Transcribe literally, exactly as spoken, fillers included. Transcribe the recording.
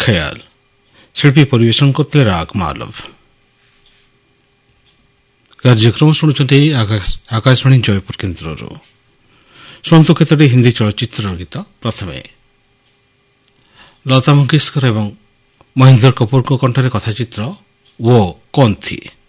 ख्याल शिल्पी परिवेशन करते राग मालव। कार्यक्रम शुणुंटे आकाशवाणी जयपुर केन्द्र शुणु क्षेत्र हिंदी चलचित्र गीत। प्रथमे लता मंगेशकर एवं महेंद्र कपूर को कंठरे कथाचित्र वो कौन थी।